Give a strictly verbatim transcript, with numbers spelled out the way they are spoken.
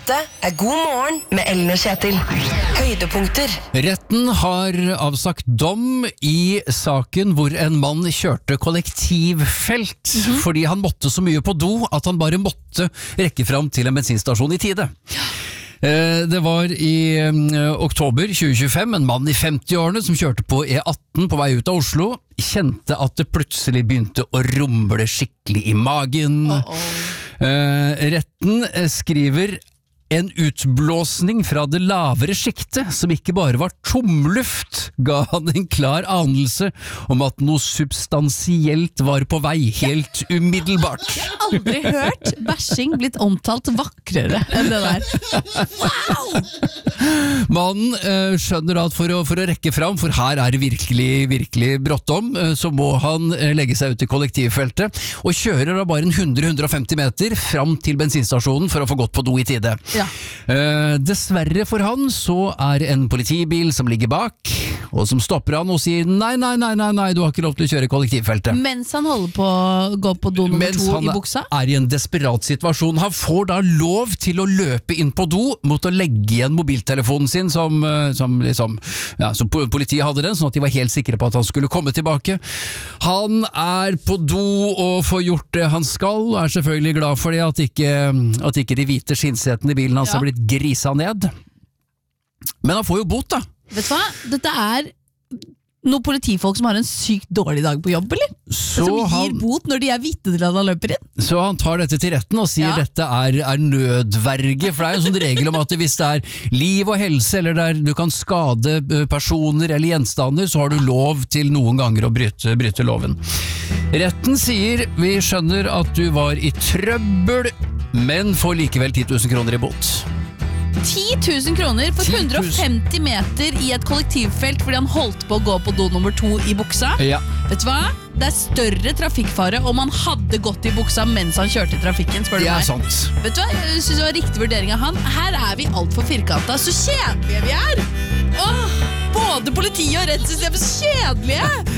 Dette er God morgen med Ellen og Kjetil. Høydepunkter. Retten har avsagt dom i saken hvor en mann kjørte kollektivfelt mm-hmm. fordi han måtte så mye på do at han bare måtte rekke fram til en bensinstasjon i tide. Det var i oktober tjue tjuefem en mann i femti-årene som kjørte på E atten på vei ut av Oslo, kjente at det plutselig begynte å rumble skikkelig i magen. Uh-oh. Retten skriver en utblåsning fra det lavere skiktet, som ikke bare var tomluft, ga han en klar anelse om at noe substansielt var på vei, helt umiddelbart. Jeg har aldri hørt bæsjing blitt omtalt vakrere enn det der. Wow! Mannen uh, skjønner at for å, for å rekke fram, for her er det virkelig, virkelig bråttom, uh, så må han uh, legge seg ut i kollektivfeltet, og kjører da bare en hundre til hundre og femti meter fram til bensinstasjonen for å få gått på do i tide. Ja. Uh, dessverre for han så er en politibil som ligger bak og som stopper han og sier nei, nei, nei, nei, nei du har ikke lov til å kjøre kollektivfeltet. Mens han holder på å gå på do nummer Mens to han i buksa? Er i en desperat situasjon. Han får da lov til å løpe inn på do mot å legge igjen mobiltelefonen sin som, som liksom, ja, så politiet hadde den, sånn at de var helt sikre på at han skulle komme tilbake. Han er på do og får gjort det han skal, og er selvfølgelig glad for det at ikke, at ikke de hvite skinnsetene i bilen hans har blitt grisa ned. Men han får jo bot da. Vet du hva? Dette er noen politifolk som har en sykt dårlig dag på jobb, eller? Så som gir han, bot når de er vitne til at han løper inn. Så han tar dette til retten og sier ja. dette er, er nødverge, for det er en sånn regel om at hvis det er liv og helse, eller der du kan skade personer eller gjenstander, så har du lov til noen ganger å bryte, bryte loven. Retten sier vi skjønner at du var i trøbbel, men får likevel ti tusen kroner i bot. ti tusen kroner for hundre og femti meter i et kollektivfelt fordi han holdt på å gå på do nummer to i buksa? Ja. Vet du hva? Det er større trafikkfare om han hadde gått i buksa mens han kjørte i trafikken, spør du ja, meg. Sant. Vet du hva? Jeg synes det var riktig vurdering av han. Her er vi alt for firkantet. Så kjedelige vi er! Åh, både politi og rettssystemet så kjedelige!